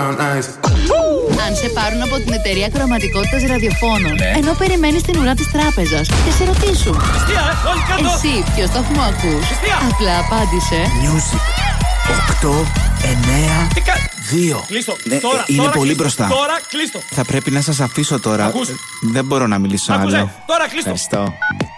brown eyes. Αν σε πάρουν από την εταιρεία χρωματικότητας ραδιοφώνων, ενώ περιμένεις την ουρά της τράπεζας και σε ρωτήσουν εσύ ποιος σταθμό ακούς, απλά απάντησε Music 8, 9, 2. Κλείστο. Ναι, Τώρα, είναι τώρα πολύ κλείστο. μπροστά. Τώρα κλείστο. Θα πρέπει να σας αφήσω τώρα. Ακούς. Δεν μπορώ να μιλήσω Άκουσε. άλλο. Τώρα κλείστο. Ευχαριστώ.